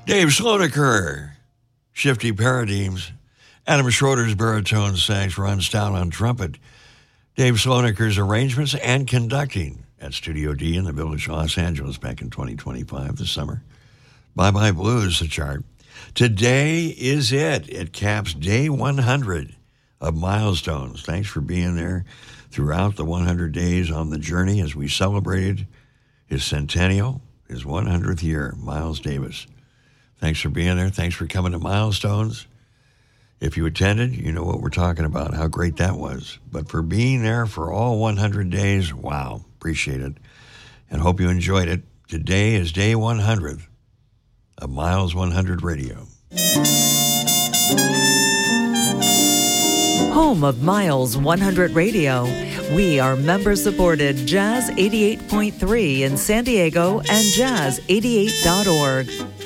Dave Slonaker, Shifty Paradigms. Adam Schroeder's baritone sax, Ron Stout on trumpet. Dave Slonaker's arrangements and conducting at Studio D in the Village of Los Angeles back in 2025, this summer. Bye Bye Blues, the chart. Today is it. It caps day 100 of Milestones. Thanks for being there throughout the 100 days on the journey as we celebrated his centennial, his 100th year, Miles Davis. Thanks for being there. Thanks for coming to Milestones. If you attended, you know what we're talking about, how great that was. But for being there for all 100 days, wow, appreciate it. And hope you enjoyed it. Today is day 100 of Miles 100 Radio. Home of Miles 100 Radio. We are member-supported Jazz 88.3 in San Diego and Jazz88.org.